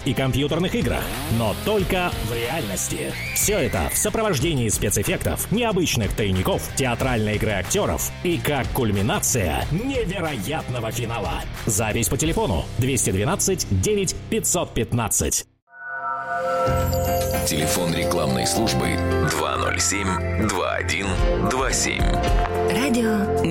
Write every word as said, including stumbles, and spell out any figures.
и компьютерных играх, но только в реальности. Все это в сопровождении спецэффектов, необычных тайников, театральной игры актеров и как кульминация невероятного финала. Запись по телефону двести двенадцать девять пятьсот пятнадцать. Телефон рекламной службы два ноль семь два один два семь. Радио